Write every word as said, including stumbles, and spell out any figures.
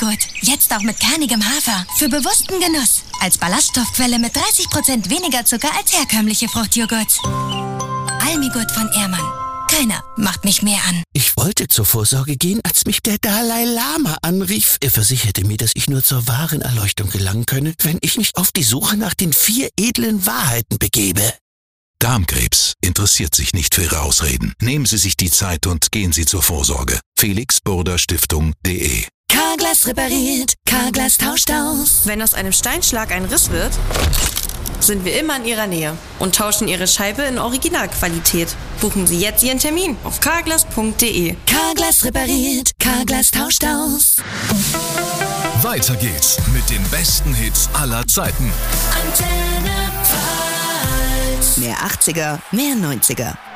Almigut. Jetzt auch mit kernigem Hafer. Für bewussten Genuss. Als Ballaststoffquelle mit dreißig Prozent weniger Zucker als herkömmliche Fruchtjoghurt. Almigut von Ehrmann. Keiner macht mich mehr an. Ich wollte zur Vorsorge gehen, als mich der Dalai Lama anrief. Er versicherte mir, dass ich nur zur wahren Erleuchtung gelangen könne, wenn ich mich auf die Suche nach den vier edlen Wahrheiten begebe. Darmkrebs interessiert sich nicht für Ihre Ausreden. Nehmen Sie sich die Zeit und gehen Sie zur Vorsorge. felix burda stiftung punkt de. Carglass repariert, Carglass tauscht aus. Wenn aus einem Steinschlag ein Riss wird, sind wir immer in Ihrer Nähe und tauschen Ihre Scheibe in Originalqualität. Buchen Sie jetzt Ihren Termin auf carglass punkt de. Carglass repariert, Carglass tauscht aus. Weiter geht's mit den besten Hits aller Zeiten. Antenne Mehr achtziger, mehr neunziger.